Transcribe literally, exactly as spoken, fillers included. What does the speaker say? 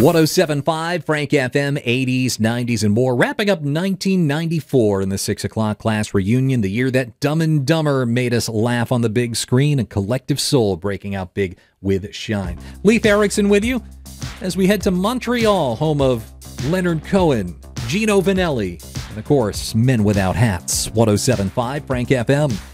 one oh seven point five Frank F M, eighties, nineties, and more. Wrapping up nineteen ninety-four in the six o'clock class reunion, the year that Dumb and Dumber made us laugh on the big screen, and Collective Soul breaking out big with Shine. Leif Erikson with you as we head to Montreal, home of Leonard Cohen, Gino Vanelli, and of course, Men Without Hats. one oh seven point five Frank F M.